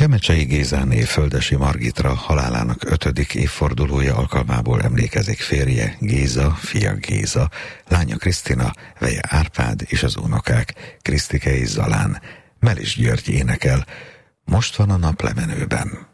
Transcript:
Gemecsei Gézáné Földesi Margitra halálának 5. évfordulója alkalmából emlékezik férje Géza, fia Géza, lánya Krisztina, veje Árpád és az unokák Krisztike és Zalán. Melis György énekel: Most van a nap lemenőben.